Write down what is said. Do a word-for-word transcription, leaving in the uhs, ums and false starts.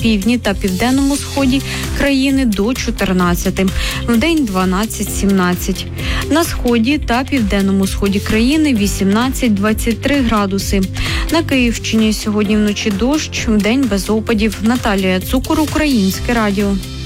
півдні та південному сході країни до чотирнадцяти, вдень дванадцять-сімнадцять. На сході та південному сході країни вісімнадцять-двадцять три градуси. На Київщині сьогодні вночі дощ, вдень без опадів. Наталія Цукор, Українське радіо.